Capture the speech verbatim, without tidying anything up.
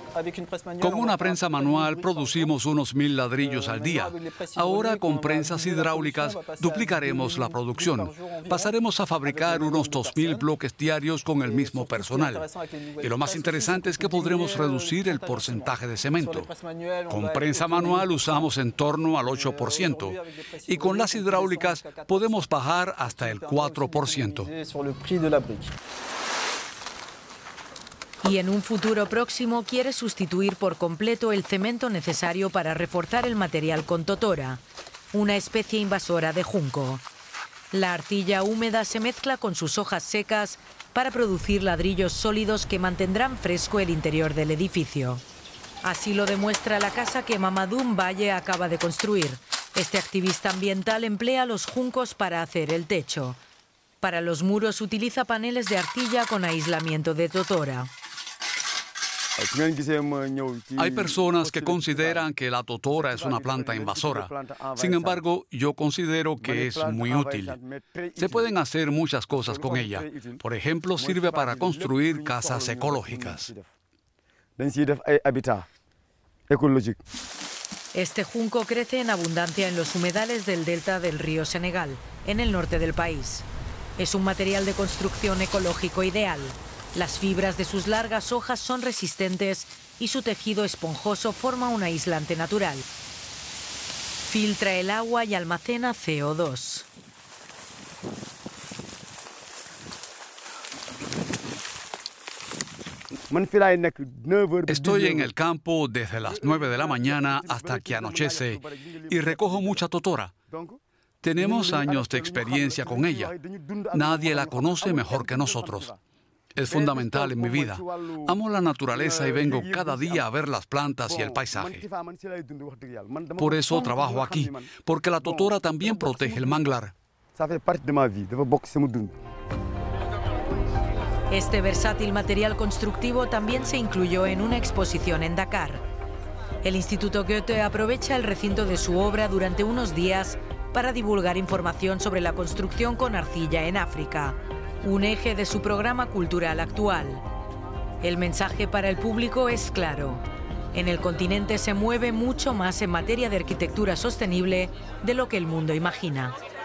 Con una prensa manual producimos unos mil ladrillos al día. Ahora con prensas hidráulicas duplicaremos la producción. Pasaremos a fabricar unos dos mil bloques diarios con el mismo personal. Y lo más interesante es que podremos reducir el porcentaje de cemento. Con prensa manual usamos en torno al ocho por ciento y con las hidráulicas podemos bajar hasta el cuatro por ciento. Y en un futuro próximo quiere sustituir por completo el cemento necesario para reforzar el material con totora, una especie invasora de junco. La arcilla húmeda se mezcla con sus hojas secas para producir ladrillos sólidos que mantendrán fresco el interior del edificio. Así lo demuestra la casa que Mamadou Mbaye acaba de construir. Este activista ambiental emplea los juncos para hacer el techo. Para los muros utiliza paneles de arcilla con aislamiento de totora. Hay personas que consideran que la totora es una planta invasora. Sin embargo, yo considero que es muy útil. Se pueden hacer muchas cosas con ella. Por ejemplo, sirve para construir casas ecológicas. Este junco crece en abundancia en los humedales del delta del río Senegal, en el norte del país. Es un material de construcción ecológico ideal. Las fibras de sus largas hojas son resistentes y su tejido esponjoso forma un aislante natural. Filtra el agua y almacena C O dos. Estoy en el campo desde las nueve de la mañana hasta que anochece y recojo mucha totora. Tenemos años de experiencia con ella. Nadie la conoce mejor que nosotros. Es fundamental en mi vida. Amo la naturaleza y vengo cada día a ver las plantas y el paisaje. Por eso trabajo aquí, porque la totora también protege el manglar. Este versátil material constructivo también se incluyó en una exposición en Dakar. El Instituto Goethe aprovecha el recinto de su obra durante unos días para divulgar información sobre la construcción con arcilla en África, un eje de su programa cultural actual. El mensaje para el público es claro. En el continente se mueve mucho más en materia de arquitectura sostenible de lo que el mundo imagina.